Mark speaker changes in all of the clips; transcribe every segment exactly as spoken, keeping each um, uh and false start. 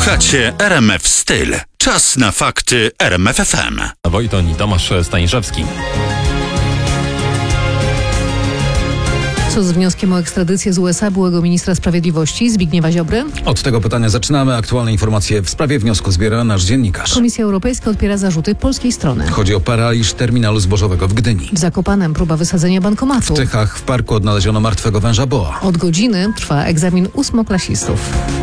Speaker 1: Słuchacie R M F Styl. Czas na fakty R M F F M.
Speaker 2: Wojton i Tomasz Staniszewski.
Speaker 3: Co z wnioskiem o ekstradycję z U S A byłego ministra sprawiedliwości Zbigniewa Ziobry?
Speaker 4: Od tego pytania zaczynamy. Aktualne informacje w sprawie wniosku zbiera nasz dziennikarz.
Speaker 3: Komisja Europejska odpiera zarzuty polskiej strony.
Speaker 4: Chodzi o paraliż terminalu zbożowego w Gdyni.
Speaker 3: W Zakopanem próba wysadzenia bankomatu.
Speaker 4: W Tychach w parku odnaleziono martwego węża boa.
Speaker 3: Od godziny trwa egzamin ósmoklasistów.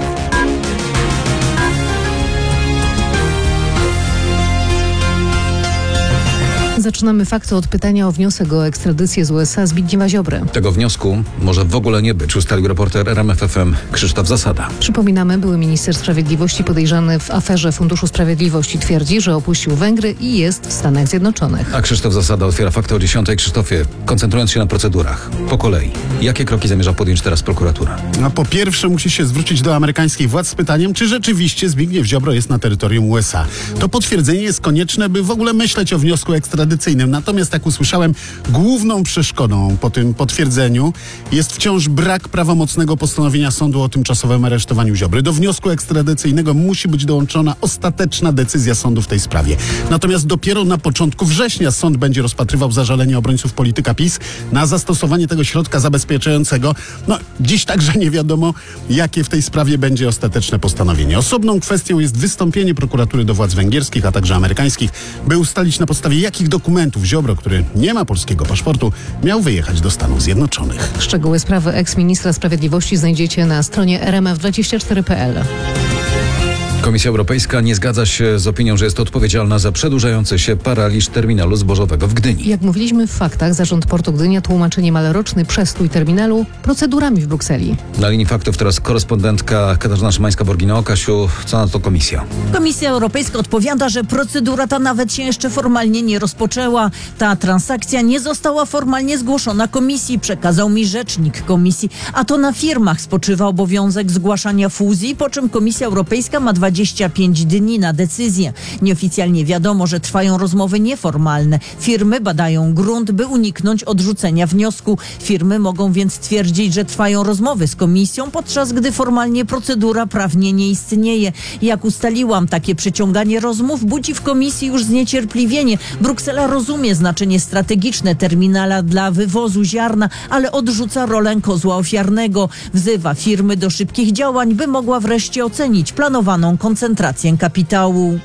Speaker 3: Zaczynamy fakty od pytania o wniosek o ekstradycję z U S A Zbigniewa Ziobry.
Speaker 4: Tego wniosku może w ogóle nie być, ustalił reporter R M F F M Krzysztof Zasada.
Speaker 3: Przypominamy, były minister sprawiedliwości podejrzany w aferze Funduszu Sprawiedliwości twierdzi, że opuścił Węgry i jest w Stanach Zjednoczonych.
Speaker 4: A Krzysztof Zasada otwiera fakty o dziesiątej. Krzysztofie, koncentrując się na procedurach, po kolei, jakie kroki zamierza podjąć teraz prokuratura?
Speaker 5: No, po pierwsze musi się zwrócić do amerykańskich władz z pytaniem, czy rzeczywiście Zbigniew Ziobro jest na terytorium U S A. To potwierdzenie jest konieczne, by w ogóle myśleć o wniosku ekstradycyjnym. Natomiast, jak usłyszałem, główną przeszkodą po tym potwierdzeniu jest wciąż brak prawomocnego postanowienia sądu o tymczasowym aresztowaniu Ziobry. Do wniosku ekstradycyjnego musi być dołączona ostateczna decyzja sądu w tej sprawie. Natomiast dopiero na początku września sąd będzie rozpatrywał zażalenie obrońców polityka PiS na zastosowanie tego środka zabezpieczającego. No, dziś także nie wiadomo, jakie w tej sprawie będzie ostateczne postanowienie. Osobną kwestią jest wystąpienie prokuratury do władz węgierskich, a także amerykańskich, by ustalić, na podstawie jakich dokumentów Ziobro, który nie ma polskiego paszportu, miał wyjechać do Stanów Zjednoczonych.
Speaker 3: Szczegóły sprawy eks-ministra sprawiedliwości znajdziecie na stronie r m f dwadzieścia cztery kropka p l.
Speaker 4: Komisja Europejska nie zgadza się z opinią, że jest odpowiedzialna za przedłużający się paraliż terminalu zbożowego w Gdyni.
Speaker 3: Jak mówiliśmy w faktach, zarząd Portu Gdynia tłumaczy niemal roczny przestój terminalu procedurami w Brukseli.
Speaker 4: Na linii faktów teraz korespondentka Katarzyna Szymańska-Borgino. Kasiu, co na to komisja?
Speaker 6: Komisja Europejska odpowiada, że procedura ta nawet się jeszcze formalnie nie rozpoczęła. Ta transakcja nie została formalnie zgłoszona komisji, przekazał mi rzecznik komisji. A to na firmach spoczywa obowiązek zgłaszania fuzji, po czym Komisja Europejska ma dwadzieścia pięć dni na decyzję. Nieoficjalnie wiadomo, że trwają rozmowy nieformalne. Firmy badają grunt, by uniknąć odrzucenia wniosku. Firmy mogą więc twierdzić, że trwają rozmowy z komisją, podczas gdy formalnie procedura prawnie nie istnieje. Jak ustaliłam, takie przeciąganie rozmów budzi w komisji już zniecierpliwienie. Bruksela rozumie znaczenie strategiczne terminala dla wywozu ziarna, ale odrzuca rolę kozła ofiarnego. Wzywa firmy do szybkich działań, by mogła wreszcie ocenić planowaną koncentrację kapitału.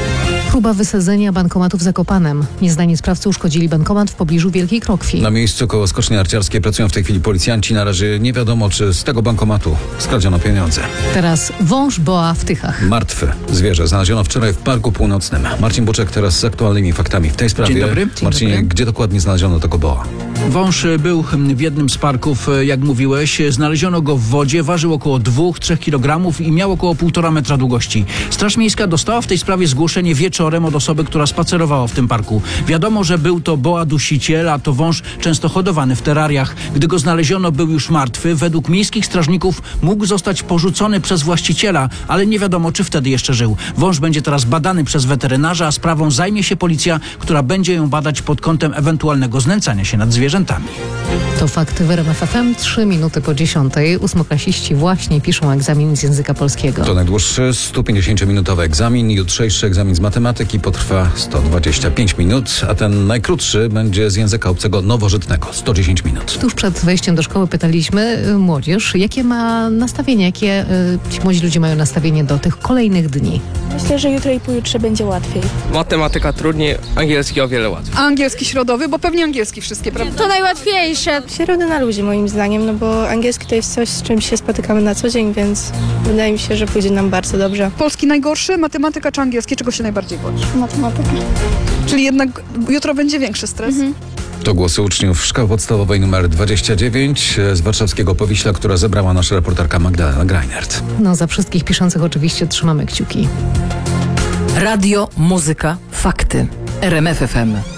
Speaker 3: Próba wysadzenia bankomatu w Zakopanem. Nieznani sprawcy uszkodzili bankomat w pobliżu Wielkiej Krokwi.
Speaker 4: Na miejscu koło skocznie narciarskiej pracują w tej chwili policjanci. Na razie nie wiadomo, czy z tego bankomatu skradziono pieniądze.
Speaker 3: Teraz wąż boa w Tychach.
Speaker 4: Martwe zwierzę znaleziono wczoraj w Parku Północnym. Marcin Buczek teraz z aktualnymi faktami w tej sprawie.
Speaker 7: Dzień dobry.
Speaker 4: Marcinie,
Speaker 3: Dzień dobry.
Speaker 4: gdzie dokładnie znaleziono tego boa?
Speaker 7: Wąż był w jednym z parków, jak mówiłeś. Znaleziono go w wodzie, ważył około dwóch do trzech kilogramów i miał około półtora metra długości. Straż Miejska dostała w tej sprawie zgłoszenie wieczorem od osoby, która spacerowała w tym parku. Wiadomo, że był to boa dusiciel, a to wąż często hodowany w terariach. Gdy go znaleziono, był już martwy. Według miejskich strażników mógł zostać porzucony przez właściciela, ale nie wiadomo, czy wtedy jeszcze żył. Wąż będzie teraz badany przez weterynarza, a sprawą zajmie się policja, która będzie ją badać pod kątem ewentualnego znęcania się nad zwierzętami.
Speaker 3: To fakty w R M F F M. Trzy minuty po dziesiątej. Ósmoklasiści właśnie piszą egzamin z języka polskiego.
Speaker 4: To najdłuższy sto pięćdziesięciominutowy egzamin. Jutrzejszy egzamin z matematyki potrwa sto dwadzieścia pięć minut, a ten najkrótszy będzie z języka obcego nowożytnego. sto dziesięć minut.
Speaker 3: Tuż przed wejściem do szkoły pytaliśmy y, młodzież, jakie ma nastawienie, jakie y, ci młodzi ludzie mają nastawienie do tych kolejnych dni.
Speaker 8: Myślę, że jutro i pojutrze będzie łatwiej.
Speaker 9: Matematyka trudniej, angielski o wiele łatwiej.
Speaker 10: A angielski środowy, bo pewnie angielski wszystkie, prawda?
Speaker 8: To najłatwiejsze. Środy na luzie moim zdaniem, no bo angielski to jest coś, z czym się spotykamy na co dzień, więc wydaje mi się, że pójdzie nam bardzo dobrze.
Speaker 10: Polski najgorszy, matematyka czy angielski? Czego się najbardziej boisz?
Speaker 8: Matematyka.
Speaker 10: Czyli jednak jutro będzie większy stres? Mhm.
Speaker 4: To głosy uczniów szkoły podstawowej numer dwadzieścia dziewięć z warszawskiego Powiśla, która zebrała nasza reporterka Magdalena Greinert.
Speaker 3: No za wszystkich piszących oczywiście trzymamy kciuki.
Speaker 11: Radio, muzyka, fakty. R M F F M.